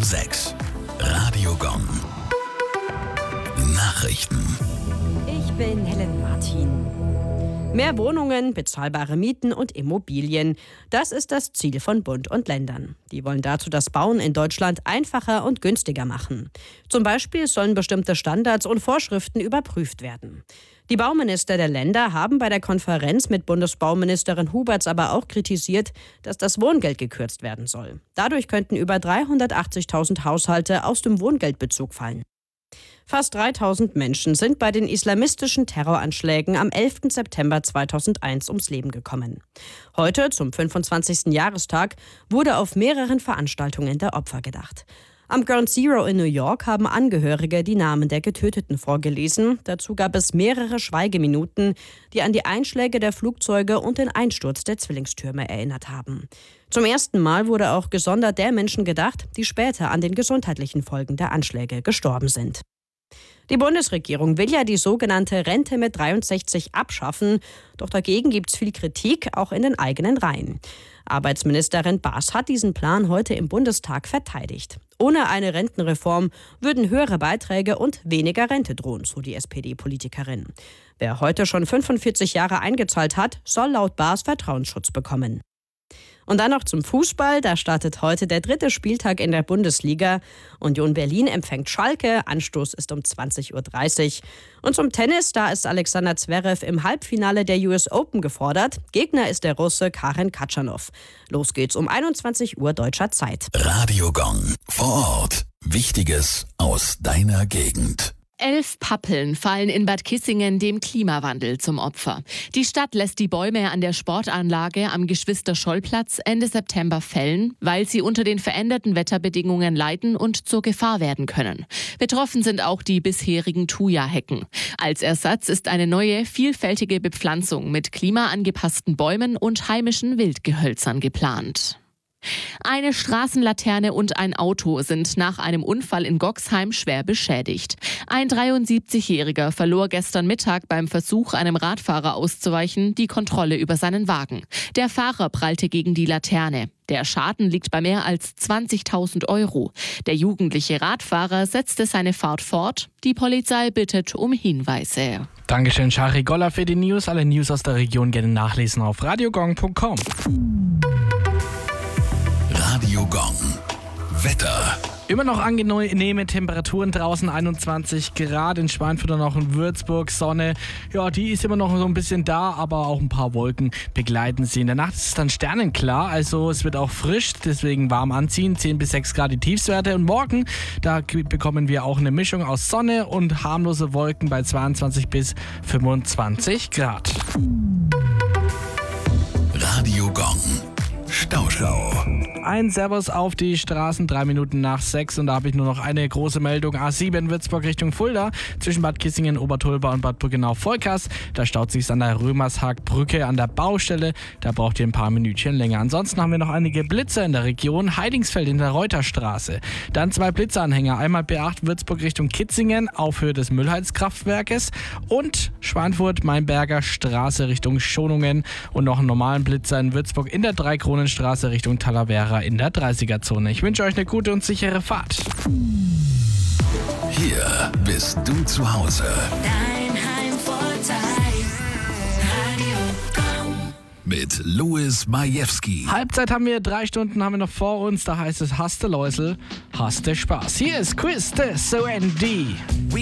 6. Radio Gong. Nachrichten. Ich bin Helen Martin. Mehr Wohnungen, bezahlbare Mieten und Immobilien. Das ist das Ziel von Bund und Ländern. Die wollen dazu das Bauen in Deutschland einfacher und günstiger machen. Zum Beispiel sollen bestimmte Standards und Vorschriften überprüft werden. Die Bauminister der Länder haben bei der Konferenz mit Bundesbauministerin Huberts aber auch kritisiert, dass das Wohngeld gekürzt werden soll. Dadurch könnten über 380.000 Haushalte aus dem Wohngeldbezug fallen. Fast 3.000 Menschen sind bei den islamistischen Terroranschlägen am 11. September 2001 ums Leben gekommen. Heute, zum 25. Jahrestag, wurde auf mehreren Veranstaltungen der Opfer gedacht. Am Ground Zero in New York haben Angehörige die Namen der Getöteten vorgelesen. Dazu gab es mehrere Schweigeminuten, die an die Einschläge der Flugzeuge und den Einsturz der Zwillingstürme erinnert haben. Zum ersten Mal wurde auch gesondert der Menschen gedacht, die später an den gesundheitlichen Folgen der Anschläge gestorben sind. Die Bundesregierung will ja die sogenannte Rente mit 63 abschaffen, doch dagegen gibt es viel Kritik, auch in den eigenen Reihen. Arbeitsministerin Baas hat diesen Plan heute im Bundestag verteidigt. Ohne eine Rentenreform würden höhere Beiträge und weniger Rente drohen, so die SPD-Politikerin. Wer heute schon 45 Jahre eingezahlt hat, soll laut Baas Vertrauensschutz bekommen. Und dann noch zum Fußball. Da startet heute der 3. Spieltag in der Bundesliga. Union Berlin empfängt Schalke. Anstoß ist um 20.30 Uhr. Und zum Tennis, da ist Alexander Zverev im Halbfinale der US Open gefordert. Gegner ist der Russe Karen Khachanov. Los geht's um 21 Uhr deutscher Zeit. Radio Gong. Vor Ort. Wichtiges aus deiner Gegend. 11 Pappeln fallen in Bad Kissingen dem Klimawandel zum Opfer. Die Stadt lässt die Bäume an der Sportanlage am Geschwister-Scholl-Platz Ende September fällen, weil sie unter den veränderten Wetterbedingungen leiden und zur Gefahr werden können. Betroffen sind auch die bisherigen Thuja-Hecken. Als Ersatz ist eine neue, vielfältige Bepflanzung mit klimaangepassten Bäumen und heimischen Wildgehölzern geplant. Eine Straßenlaterne und ein Auto sind nach einem Unfall in Goxheim schwer beschädigt. Ein 73-Jähriger verlor gestern Mittag beim Versuch, einem Radfahrer auszuweichen, die Kontrolle über seinen Wagen. Der Fahrer prallte gegen die Laterne. Der Schaden liegt bei mehr als 20.000 €. Der jugendliche Radfahrer setzte seine Fahrt fort. Die Polizei bittet um Hinweise. Dankeschön, Shari Goller, für die News. Alle News aus der Region gerne nachlesen auf radiogong.com. Radio Gong. Wetter. Immer noch angenehme Temperaturen draußen, 21 Grad in Schweinfurt und auch in Würzburg. Sonne, ja, die ist immer noch so ein bisschen da, aber auch ein paar Wolken begleiten sie. In der Nacht ist es dann sternenklar, also es wird auch frisch, deswegen warm anziehen, 10 bis 6 Grad die Tiefstwerte. Und morgen, da bekommen wir auch eine Mischung aus Sonne und harmlose Wolken bei 22 bis 25 Grad. Radio Gong. Stauschau. Ein Servus auf die Straßen, 3 Minuten nach 6 und da habe ich nur noch eine große Meldung. A7 Würzburg Richtung Fulda, zwischen Bad Kissingen, Obertolba und Bad Brückenau-Volkers. Da staut sich an der Römershag-Brücke an der Baustelle. Da braucht ihr ein paar Minütchen länger. Ansonsten haben wir noch einige Blitzer in der Region. Heidingsfeld in der Reuterstraße. Dann 2 Blitzeranhänger. Einmal B8 Würzburg Richtung Kitzingen auf Höhe des Müllheizkraftwerkes und Schweinfurt-Meinberger Straße Richtung Schonungen und noch einen normalen Blitzer in Würzburg in der Dreikronenstraße Richtung Talavera in der 30er-Zone. Ich wünsche euch eine gute und sichere Fahrt. Hier bist du zu Hause. Dein Heimvorteil. Radio Gong. Mit Louis Majewski. Halbzeit haben wir, 3 Stunden haben wir noch vor uns. Da heißt es, hast du Läusel, hast du Spaß. Hier ist Quiz des OND.